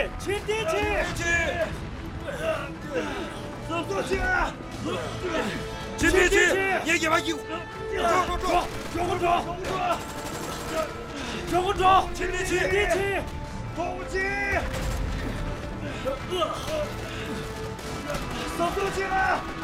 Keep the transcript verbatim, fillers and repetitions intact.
请敌起！走坐起！ 请敌起！也给我一， 抓抓抓！抓不抓？抓不抓？ 请敌起！ 敌起！攻击！走坐起来！